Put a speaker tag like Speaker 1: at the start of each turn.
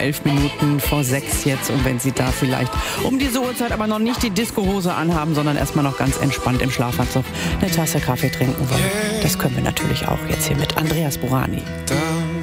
Speaker 1: 11 Minuten vor 6 jetzt. Und wenn Sie da vielleicht um diese Uhrzeit aber noch nicht die Disco-Hose anhaben, sondern erstmal noch ganz entspannt im Schlafanzug eine Tasse Kaffee trinken wollen, das können wir natürlich auch jetzt hier mit Andreas Burani.